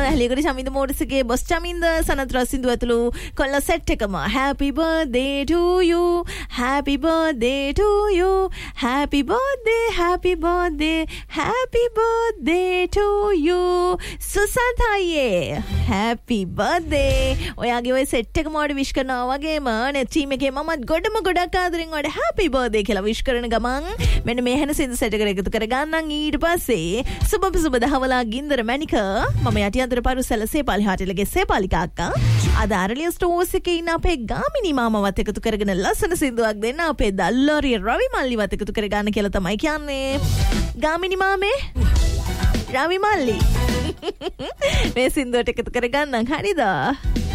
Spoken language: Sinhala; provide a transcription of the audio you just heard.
ඇහලියකට චමින්ද මෝඩසගේ බොස් චමින්ද සනත් රසින්දු ඇතුළු කොල්ල සෙට් එකම happy birthday to you happy birthday to you happy birthday happy birthday happy birthday to you සුසන්තයේ happy birthday ඔයාගේ ඔය සෙට් එක මෝඩ විශ් කරනවා වගේම නේ ටීම් එකේ මමත් ගොඩක් ආදරෙන් ඔයාලට happy birthday කියලා විශ් කරන ගමන් මෙන්න මේ හැන සින්දු සෙට් එකට එකතු කරගන්නම් ඊට පස්සේ සුබ දහවලා ගින්දර මැනික මම යටිඅන්තර පරුසල සේපාලි හාටලගේ සේපාලිකා අක්කා අද ආරලිය ස්ටෝර්ස් එකේ ඉන්න අපේ ගාමිණී මාමවත් එකතු කරගෙන ලස්සන සින්දුවක් දෙන්න අපේ දල්ලෝරි රවි මල්ලිවත් එකතු කරගන්න කියලා තමයි කියන්නේ ගාමිණී මාමේ රවි මල්ලි මේ සින්දුවට එකතු කරගන්නම් හරිද